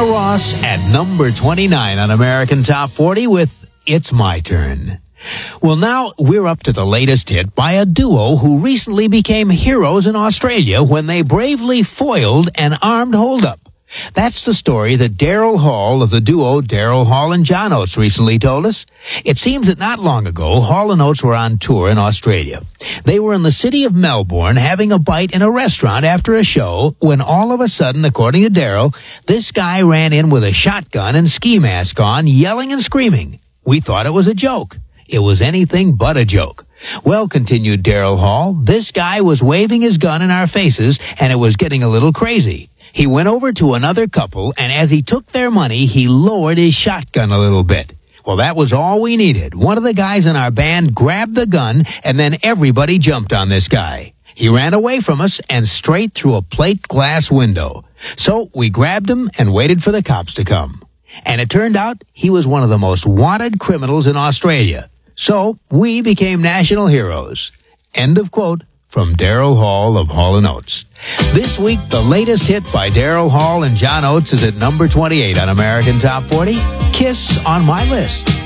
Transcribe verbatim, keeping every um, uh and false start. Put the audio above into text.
Ross at number twenty-nine on American Top forty with It's My Turn. Well, now we're up to the latest hit by a duo who recently became heroes in Australia when they bravely foiled an armed holdup. That's the story that Daryl Hall of the duo Daryl Hall and John Oates recently told us. It seems that not long ago, Hall and Oates were on tour in Australia. They were in the city of Melbourne having a bite in a restaurant after a show when all of a sudden, according to Daryl, this guy ran in with a shotgun and ski mask on, yelling and screaming. We thought it was a joke. It was anything but a joke. Well, continued Daryl Hall, this guy was waving his gun in our faces and it was getting a little crazy. He went over to another couple, and as he took their money, he lowered his shotgun a little bit. Well, that was all we needed. One of the guys in our band grabbed the gun, and then everybody jumped on this guy. He ran away from us and straight through a plate glass window. So we grabbed him and waited for the cops to come. And it turned out he was one of the most wanted criminals in Australia. So we became national heroes. End of quote. From Daryl Hall of Hall and Oates. This week, the latest hit by Daryl Hall and John Oates is at number twenty-eight on American Top forty, Kiss on My List.